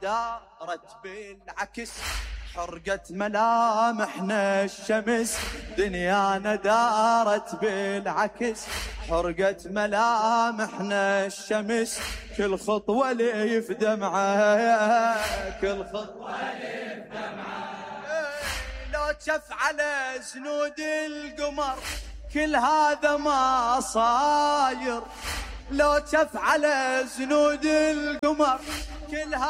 دارت بالعكس حرقت ملامحنا الشمس، دنيانا دارت بالعكس حرقت ملامحنا الشمس، كل خطوة لي في دمعة، كل خطوة لي في دمعة. لو تشف على زنود القمر كل هذا ما صاير، لو تشف على زنود القمر كل هذا